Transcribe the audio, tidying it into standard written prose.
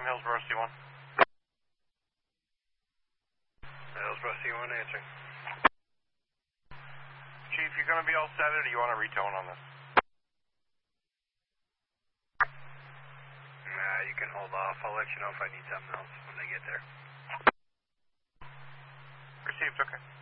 Hillsborough C1. Hillsborough C1 answering. Chief, you going to be all set, or do you want to retone on this? Nah, you can hold off. I'll let you know if I need something else when they get there. Received, okay.